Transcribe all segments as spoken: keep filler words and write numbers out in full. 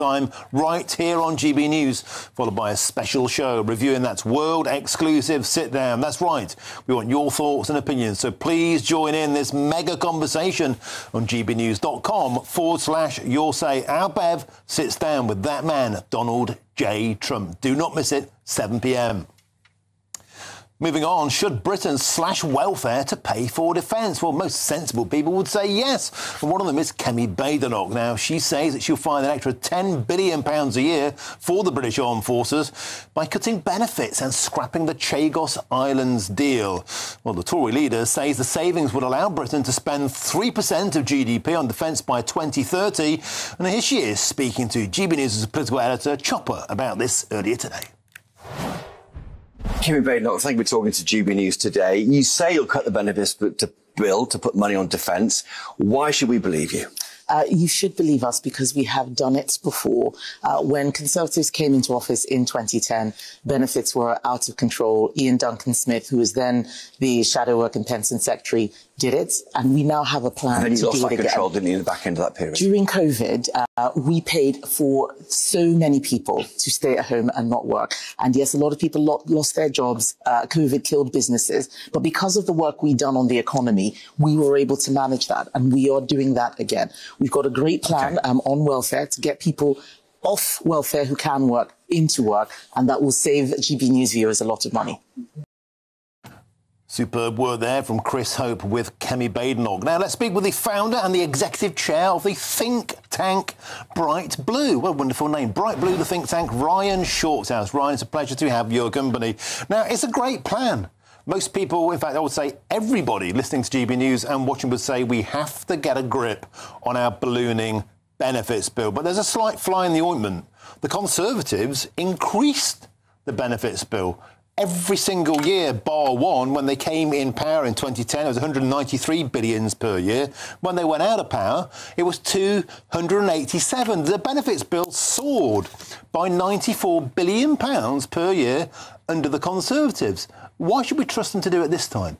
time right here on G B News, followed by a special show reviewing that world exclusive sit down. That's right, we want your thoughts and opinions, so please join in this mega conversation on gbnews.com forward slash your say. Our Bev sits down with that man, Donald J. Trump. Do not miss it, seven p m. Moving on, should Britain slash welfare to pay for defence? Well, most sensible people would say yes. And one of them is Kemi Badenoch. Now, she says that she'll find an extra ten billion pounds a year for the British Armed Forces by cutting benefits and scrapping the Chagos Islands deal. Well, the Tory leader says the savings would allow Britain to spend three percent of G D P on defence by twenty thirty. And here she is speaking to G B News' political editor, Chopper, about this earlier today. Kemi Badenoch, thank you for talking to G B News today. You say you'll cut the benefits to bill to put money on defence. Why should we believe you? Uh, you should believe us because we have done it before. Uh, when Conservatives came into office in twenty ten, benefits were out of control. Ian Duncan Smith, who was then the Shadow Work and Pension Secretary, did it, and we now have a plan and then to you lost do that it again. control, didn't you, in the back end of that period? During COVID, uh, we paid for so many people to stay at home and not work. And yes, a lot of people lo lost their jobs. Uh, COVID killed businesses. But because of the work we've done on the economy, we were able to manage that. And we are doing that again. We've got a great plan okay. um, on welfare to get people off welfare who can work into work. And that will save G B News viewers a lot of money. Superb word there from Chris Hope with Kemi Badenoch. Now let's speak with the founder and the executive chair of the think tank Bright Blue. What a wonderful name. Bright Blue, the think tank, Ryan Shorthouse. Ryan, it's a pleasure to have your company. Now, it's a great plan. Most people, in fact, I would say everybody listening to G B News and watching would say we have to get a grip on our ballooning benefits bill. But there's a slight fly in the ointment. The Conservatives increased the benefits bill every single year, bar one. When they came in power in twenty ten, it was one hundred ninety-three billions per year. When they went out of power, it was two hundred eighty-seven. The benefits bill soared by ninety-four billion pounds per year under the Conservatives. Why should we trust them to do it this time?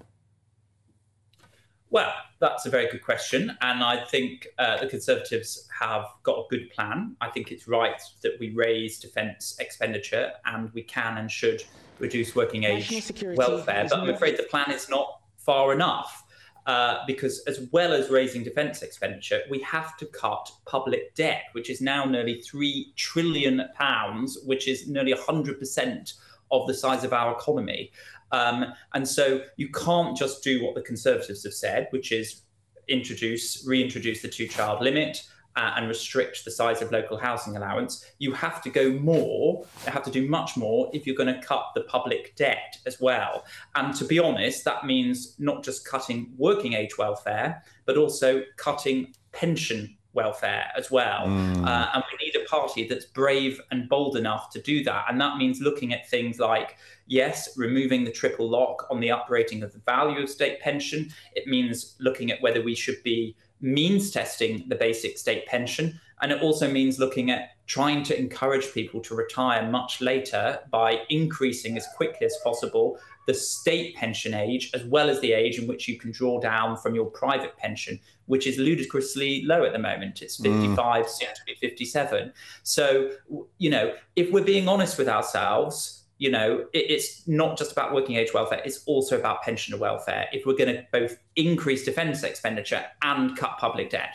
Well, that's a very good question. And I think uh, the Conservatives have got a good plan. I think it's right that we raise defence expenditure, and we can and should reduce working age welfare. But I'm afraid the plan is not far enough uh, because as well as raising defence expenditure, we have to cut public debt, which is now nearly three trillion pounds, which is nearly one hundred percent of the size of our economy. Um, and so you can't just do what the Conservatives have said, which is introduce, reintroduce the two-child limit uh, and restrict the size of local housing allowance. You have to go more, you have to do much more if you're going to cut the public debt as well. And to be honest, that means not just cutting working age welfare, but also cutting pension welfare as well. Mm. Uh, and we need a party that's brave and bold enough to do that. And that means looking at things like, yes, removing the triple lock on the uprating of the value of state pension. It means looking at whether we should be means testing the basic state pension. And it also means looking at trying to encourage people to retire much later by increasing as quickly as possible the state pension age, as well as the age in which you can draw down from your private pension, which is ludicrously low at the moment. It's fifty-five, mm. soon to be fifty-seven. So, you know, if we're being honest with ourselves, you know, it, it's not just about working age welfare, it's also about pensioner welfare, if we're going to both increase defence expenditure and cut public debt.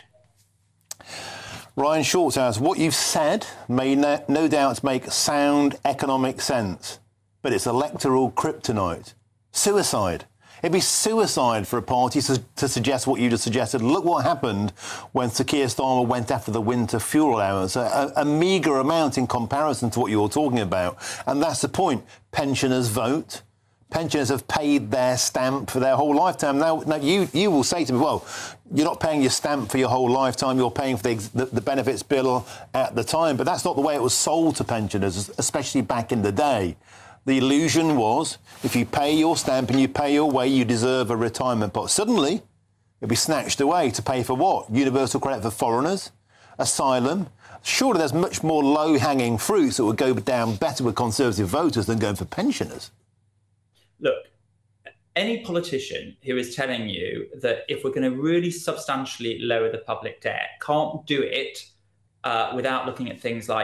Ryan Shorthouse, what you've said may no, no doubt make sound economic sense, but it's electoral kryptonite. Suicide. It'd be suicide for a party to, to suggest what you just suggested. Look what happened when Sir Keir Starmer went after the winter fuel allowance, a, a, a meagre amount in comparison to what you're talking about. And that's the point. Pensioners vote. Pensioners have paid their stamp for their whole lifetime. Now, now you, you will say to me, well, you're not paying your stamp for your whole lifetime, you're paying for the, the, the benefits bill at the time. But that's not the way it was sold to pensioners, especially back in the day. The illusion was, if you pay your stamp and you pay your way, you deserve a retirement pot. Suddenly, it'll be snatched away to pay for what? Universal credit for foreigners? Asylum? Surely there's much more low-hanging fruits that would go down better with Conservative voters than going for pensioners. Look, any politician who is telling you that if we're going to really substantially lower the public debt can't do it uh, without looking at things like